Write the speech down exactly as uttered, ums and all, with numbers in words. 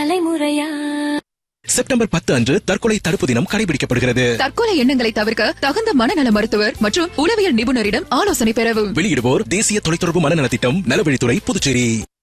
தலைமுறையா. செப்டம்பர் பத்து அன்று தற்கொலை தடுப்பு தினம் கடைபிடிக்கப்படுகிறது. தற்கொலை எண்ணங்களை தவிர்க்க தகுந்த மனநல மருத்துவர் மற்றும் உளவியல் நிபுணரிடம் ஆலோசனை பெறவும். வெளியிடுவோர் தேசிய தொலைத்தொடர்பு மனநல திட்டம், நலவழித்துறை, புதுச்சேரி.